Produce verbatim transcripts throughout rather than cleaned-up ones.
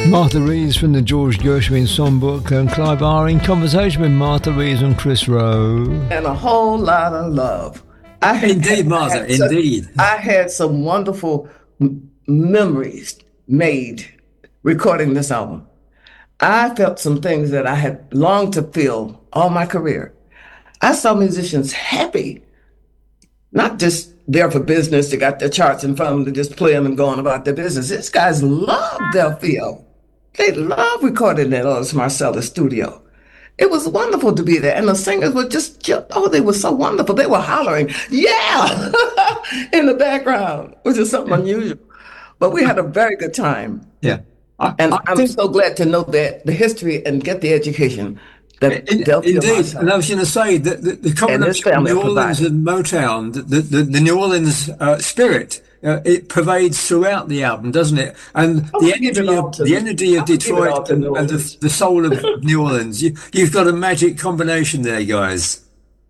Martha Reeves from the George Gershwin Songbook, and Clive R in conversation with Martha Reeves and Chris Rowe. And a whole lot of love. I indeed, had, Martha, I indeed. Some, I had some wonderful m- memories made recording this album. I felt some things that I had longed to feel all my career. I saw musicians happy, not just there for business. They got their charts in front of them to just play them and go on about their business. These guys love their field. They love recording at Ellis Marsalis studio. It was wonderful to be there. And the singers were just, oh, they were so wonderful. They were hollering, yeah, in the background, which is something unusual. But we had a very good time. Yeah. I, and I I'm think, so glad to know that the history and get the education that in, Indeed. And I was going to say that the, the combination of New Orleans and Motown, the, the, the New Orleans uh, spirit, Uh, it pervades throughout the album, doesn't it? And oh, the energy of the energy of Detroit and, and the, the soul of New Orleans. You, you've got a magic combination there, guys.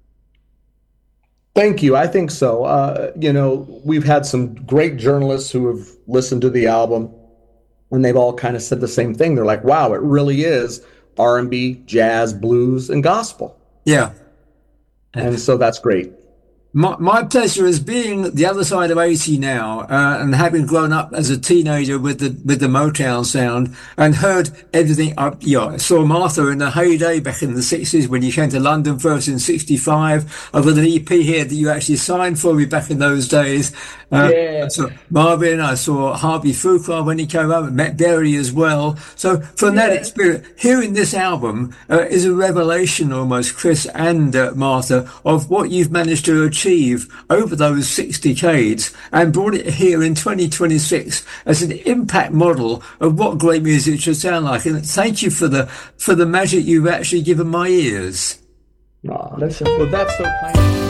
Thank you. I think so. Uh, you know, we've had some great journalists who have listened to the album, and they've all kind of said the same thing. They're like, "Wow, it really is R and B, jazz, blues, and gospel." Yeah, and so that's great. My, my pleasure is being the other side of eighty now, uh, and having grown up as a teenager with the with the Motown sound and heard everything. I, you know, I saw Martha in the heyday back in the sixties when you came to London first in sixty-five. I've got an E P here that you actually signed for me back in those days. Uh, yeah. I saw Marvin, I saw Harvey Fuqua when he came up, met Berry as well. So from yeah. that experience, hearing this album uh, is a revelation almost, Chris and uh, Martha, of what you've managed to achieve over those six decades and brought it here in twenty twenty-six as an impact model of what great music should sound like. And thank you for the for the magic you've actually given my ears. Oh, that's, well, that's so kind.